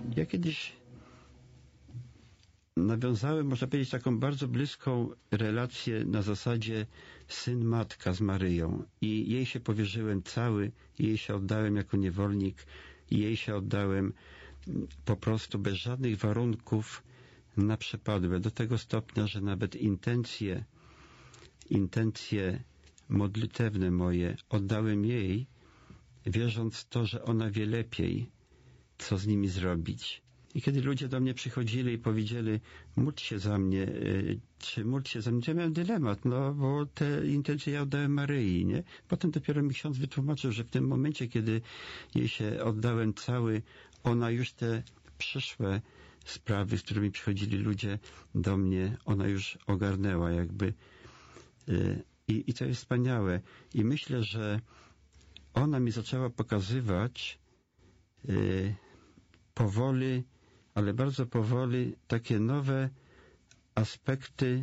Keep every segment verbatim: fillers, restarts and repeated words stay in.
Ja kiedyś nawiązałem, można powiedzieć, taką bardzo bliską relację na zasadzie syn-matka z Maryją i jej się powierzyłem cały, jej się oddałem jako niewolnik i jej się oddałem po prostu bez żadnych warunków na przepadłe, do tego stopnia, że nawet intencje intencje modlitewne moje oddałem jej, wierząc w to, że ona wie lepiej, co z nimi zrobić. I kiedy ludzie do mnie przychodzili i powiedzieli, módl się za mnie, czy módl się za mnie, to ja miałem dylemat, no bo te intencje ja oddałem Maryi, nie? Potem dopiero mi ksiądz wytłumaczył, że w tym momencie, kiedy jej się oddałem cały, ona już te przyszłe sprawy, z którymi przychodzili ludzie do mnie, ona już ogarnęła jakby. I, i to jest wspaniałe. I myślę, że ona mi zaczęła pokazywać yy, powoli, ale bardzo powoli takie nowe aspekty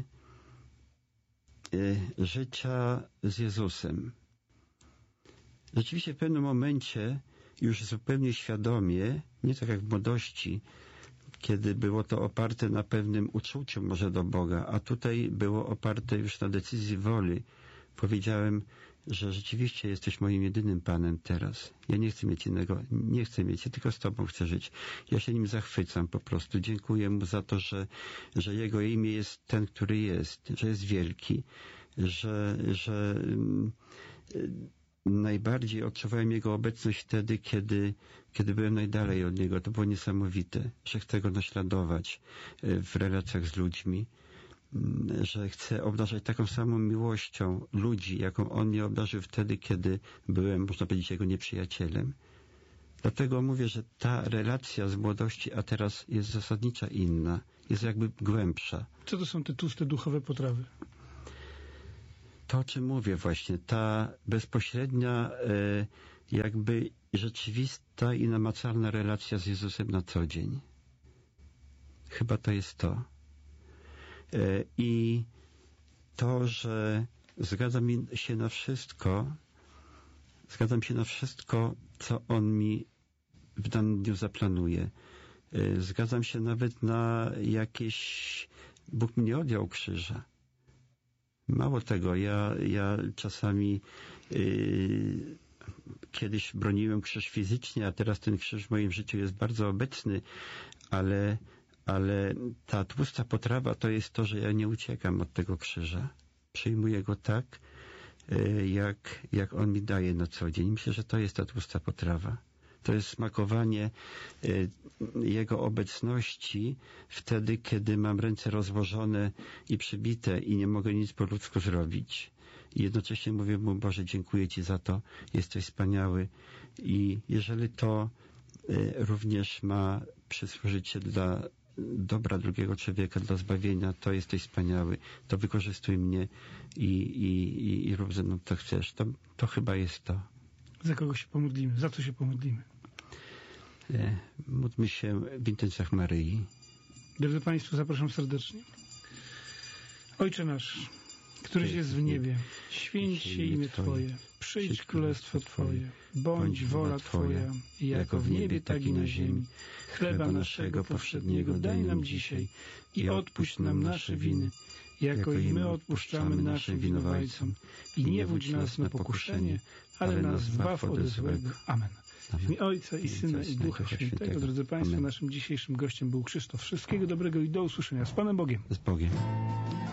y, życia z Jezusem. Rzeczywiście w pewnym momencie już zupełnie świadomie, nie tak jak w młodości, kiedy było to oparte na pewnym uczuciu może do Boga, a tutaj było oparte już na decyzji woli. Powiedziałem, że rzeczywiście jesteś moim jedynym Panem teraz. Ja nie chcę mieć innego, nie chcę mieć, ja tylko z Tobą chcę żyć. Ja się nim zachwycam po prostu. Dziękuję Mu za to, że, że Jego imię jest ten, który jest, że jest wielki, że, że yy, najbardziej odczuwałem Jego obecność wtedy, kiedy, kiedy byłem najdalej od Niego. To było niesamowite, że chcę Go naśladować w relacjach z ludźmi, że chcę obdarzać taką samą miłością ludzi, jaką On mnie obdarzył wtedy, kiedy byłem, można powiedzieć, Jego nieprzyjacielem. Dlatego mówię, że ta relacja z młodości, a teraz jest zasadnicza inna, jest jakby głębsza. Co to są te tłuste duchowe potrawy? To, o czym mówię właśnie, ta bezpośrednia, e, jakby rzeczywista i namacalna relacja z Jezusem na co dzień. Chyba to jest to. E, I to, że zgadzam się na wszystko, zgadzam się na wszystko, co On mi w danym dniu zaplanuje. E, zgadzam się nawet na jakieś... Bóg mi nie odjął krzyża. Mało tego, ja, ja czasami yy, kiedyś broniłem krzyż fizycznie, a teraz ten krzyż w moim życiu jest bardzo obecny, ale, ale ta tłusta potrawa to jest to, że ja nie uciekam od tego krzyża. Przyjmuję go tak, yy, jak, jak on mi daje na co dzień. Myślę, że to jest ta tłusta potrawa. To jest smakowanie y, Jego obecności wtedy, kiedy mam ręce rozłożone i przybite i nie mogę nic po ludzku zrobić. I jednocześnie mówię Mu, Boże, dziękuję Ci za to, jesteś wspaniały. I jeżeli to y, również ma przysłużyć się dla dobra drugiego człowieka, dla zbawienia, to jesteś wspaniały, to wykorzystuj mnie i, i, i, i rób ze mną co chcesz. To, to chyba jest to. Za kogo się pomodlimy? Za co się pomodlimy? E, módlmy się w intencjach Maryi. Drodzy Państwo, zapraszam serdecznie. Ojcze nasz, któryś jest w niebie, święć się imię Twoje, przyjdź królestwo Twoje, bądź wola Twoja, jako w niebie, tak i na ziemi. Chleba naszego powszedniego daj nam dzisiaj i odpuść nam nasze winy, jako i my odpuszczamy naszym winowajcom. I nie wódź nas na pokuszenie, ale nas zbaw ode złego. Amen. W imię Ojca i Syna i Ducha Świętego. Drodzy Państwo, naszym dzisiejszym gościem był Krzysztof. Wszystkiego dobrego i do usłyszenia. Z Panem Bogiem. Z Bogiem.